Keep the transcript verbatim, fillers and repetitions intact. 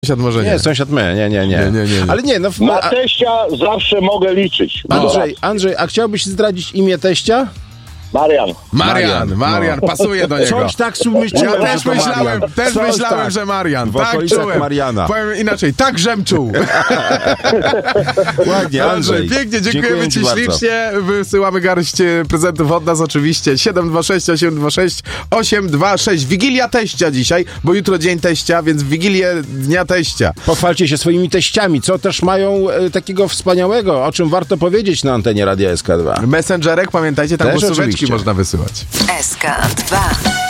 Sąsiad może nie. Nie, sąsiad my, nie, nie, nie. Nie, nie, nie, nie. Ale nie, no... Na a, teścia zawsze mogę liczyć. Andrzej, Andrzej, a chciałbyś zdradzić imię teścia? Marian. Marian, Marian, Marian, no. pasuje do niego. Coś tak myślałem, Ja też że to myślałem, Marian. też Coś myślałem, tak. że Marian. W Tak okolicach czułem. Mariana. Powiem inaczej, tak żem czuł. Ładnie, Andrzej. Pięknie, dziękujemy Dziękuję ci bardzo. ślicznie. Wysyłamy garść e, prezentów od nas oczywiście. siedem dwa sześć osiem dwa sześć osiem dwa sześć. Wigilia teścia dzisiaj, bo jutro dzień teścia, więc Wigilię Dnia Teścia. Pochwalcie się swoimi teściami, co też mają e, takiego wspaniałego, o czym warto powiedzieć na antenie Radia S K dwa. Messengerek, pamiętajcie, tam Też głosóweczki oczywiście. można wysyłać. S K dwa.